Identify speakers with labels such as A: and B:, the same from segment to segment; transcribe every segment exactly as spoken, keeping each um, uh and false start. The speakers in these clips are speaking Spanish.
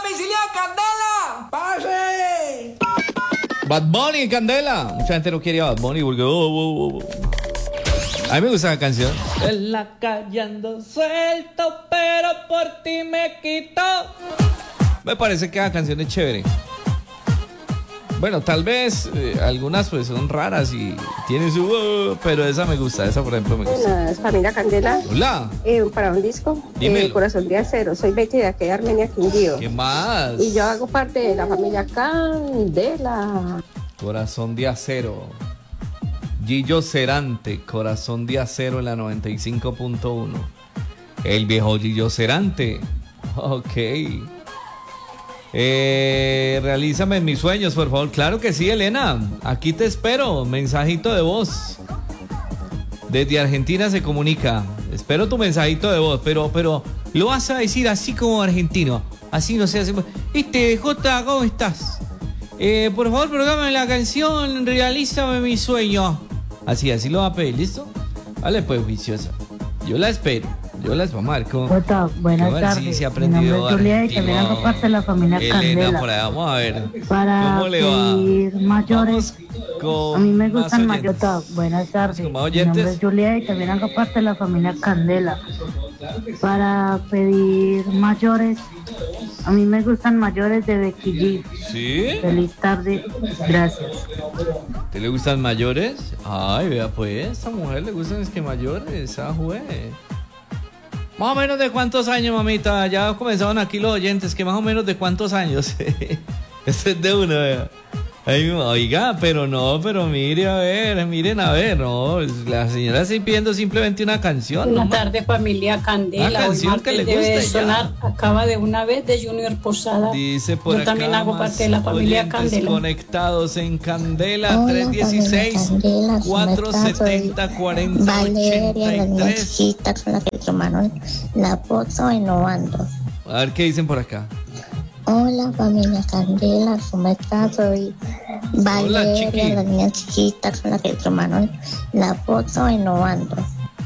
A: domicilio de Candela! ¡Pase!
B: Bad Bunny en Candela. Mucha gente no quiere a Bad Bunny porque... Oh, oh, oh. A mí me gusta la canción. En la calle ando suelto, pero por ti me quito. Me parece que la canción es chévere. Bueno, tal vez eh, algunas pues son raras y tienen su... Uh, pero esa me gusta, esa por ejemplo me gusta.
C: Buenas, familia Candela.
B: Hola.
C: Eh, para un disco, eh, Corazón de Acero. Soy Betty de aquí de Armenia, Quindío.
B: ¿Qué más?
C: Y yo hago parte de la familia Candela.
B: Corazón de Acero. Gillo Cerante, Corazón de Acero en la noventa y cinco punto uno. El viejo Gillo Cerante. Ok. Eh, realízame mis sueños, por favor. Claro que sí, Elena. Aquí te espero. Mensajito de voz. Desde Argentina se comunica. Espero tu mensajito de voz, pero, pero lo vas a decir así como argentino. Así no sé. Así... Este, Jota, ¿cómo estás? Eh, por favor, programa la canción Realízame mi sueño. Así, así lo va a pedir, ¿listo? Vale, pues, juiciosa. Yo la espero. Yo las voy a marcar.
D: Jota, buenas tardes.
B: Si
D: mi nombre es Julia y también hago parte de la familia
B: Elena,
D: Candela.
B: Por ahí, vamos a ver.
D: Para
B: ¿Cómo le va?
D: pedir mayores. A mí me gustan mayores. Buenas tardes. Mi nombre es Julia y también hago parte de la familia Candela. Para pedir mayores. A mí me gustan mayores de Becky G.
B: ¿Sí?
D: Feliz tarde. Gracias.
B: ¿Te le gustan mayores? Ay, vea pues, a esta mujer le gustan es que mayores. Ah, juez. Más o menos de cuántos años, mamita. Ya comenzaron aquí los oyentes, que más o menos de cuántos años. Este es de uno, vea. Ay, oiga, pero no, pero mire a ver, miren a ver, no, la señora está pidiendo simplemente una canción.
E: Buenas
B: ¿no?
E: tardes, familia Candela.
B: Una canción
E: Hoy
B: que le
E: debe
B: guste
E: de sonar,
B: ya.
E: Acaba de una vez de Junior Posada.
B: Dice por
E: Yo
B: acá
E: también hago parte de la familia
B: oyentes
E: Candela.
B: Conectados en Candela. Tres uno seis, cuatro siete cero, cuatro cero ocho
F: Valeria, la niña
B: tres.
F: chiquita con la que hermano la pozo innovando.
B: A ver qué dicen por acá.
F: Hola familia Candela, ¿cómo estás? Soy Valeria, la niña chiquita con la que hermano la pozo innovando.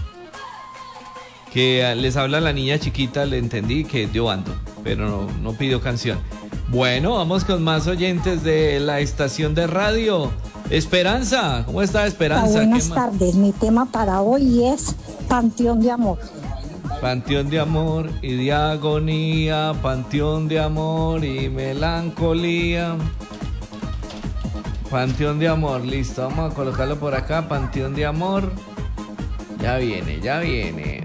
B: Que les habla la niña chiquita, le entendí que dio bando, pero no, no pidió canción. Bueno, vamos con más oyentes de la estación de radio. Esperanza, ¿cómo está Esperanza?
G: Ah, buenas tardes, mi tema para hoy es Panteón de Amor.
B: Panteón de amor y de agonía, panteón de amor y melancolía. Panteón de amor, listo, vamos a colocarlo por acá, panteón de amor. Ya viene, ya viene.